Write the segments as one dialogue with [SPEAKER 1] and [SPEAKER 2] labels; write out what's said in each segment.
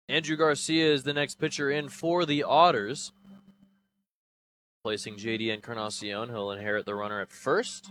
[SPEAKER 1] Andrew Garcia is the next pitcher in for the Otters. Placing JD Encarnacion, he'll inherit the runner at first.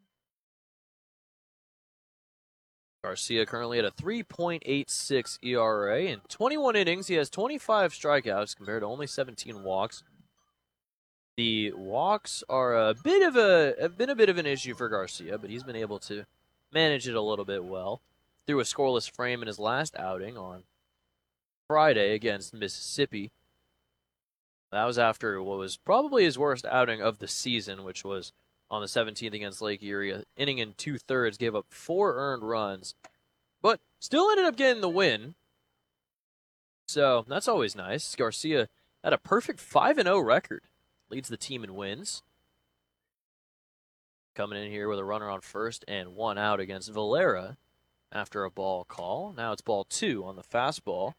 [SPEAKER 1] Garcia currently at a 3.86 ERA. In 21 innings, he has 25 strikeouts compared to only 17 walks. The walks are have been a bit of an issue for Garcia, but he's been able to manage it a little bit well. Threw a scoreless frame in his last outing on Friday against Mississippi. That was after what was probably his worst outing of the season, which was on the 17th against Lake Erie. Inning in 2/3, gave up 4 earned runs, but still ended up getting the win. So that's always nice. Garcia had a perfect 5-0 record. Leads the team in wins. Coming in here with a runner on first and 1 out against Valera after a ball call. Now it's ball 2 on the fastball.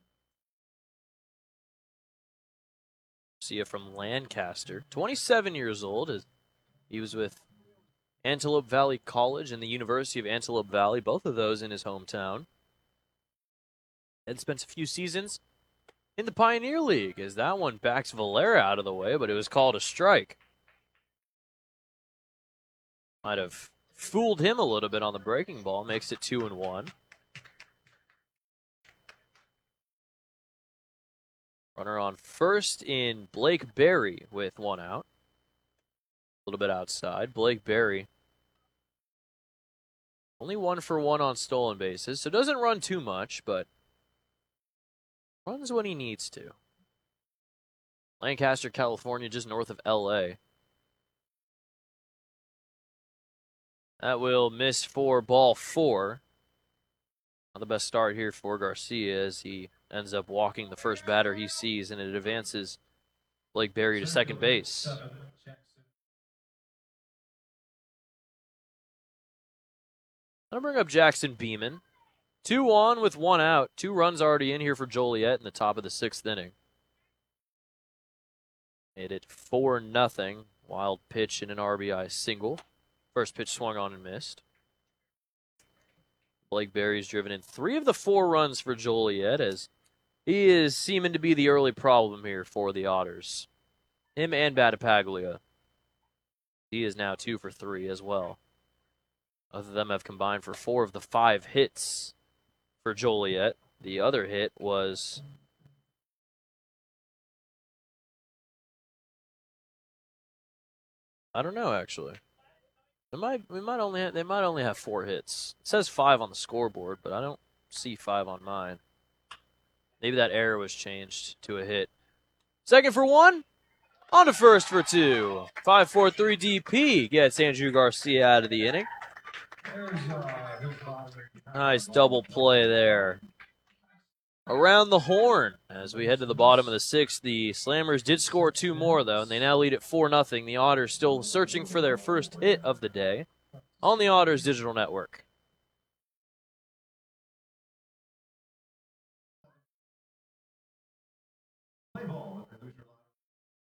[SPEAKER 1] Garcia from Lancaster, 27 years old. He was with Antelope Valley College and the University of Antelope Valley, both of those in his hometown. And spent a few seasons in the Pioneer League, as that one backs Valera out of the way, but it was called a strike. Might have fooled him a little bit on the breaking ball, makes it 2-1. Runner on first in Blake Berry with 1 out. A little bit outside. Blake Berry only 1 for 1 on stolen bases, so doesn't run too much, but runs when he needs to. Lancaster, California, just north of LA. That will miss for ball 4. Not the best start here for Garcia as he ends up walking the first batter he sees, and it advances Blake Berry to second base. I'll bring up Jackson Beeman. 2 on with 1 out. 2 runs already in here for Joliet in the top of the 6th inning. Made it 4-0. Wild pitch and an RBI single. First pitch swung on and missed. Blake Berry's driven in 3 of the 4 runs for Joliet, as he is seeming to be the early problem here for the Otters. Him and Battipaglia. He is now 2 for 3 as well. Both of them have combined for 4 of the 5 hits for Joliet. The other hit was I don't know, actually. They might only have 4 hits. It says 5 on the scoreboard, but I don't see 5 on mine. Maybe that error was changed to a hit. Second for 1, on to first for 2. 5-4-3 DP gets Andrew Garcia out of the inning. Nice double play there. Around the horn as we head to the bottom of the 6th. The Slammers did score 2 more, though, and they now lead at 4-0. The Otters still searching for their first hit of the day on the Otters Digital Network.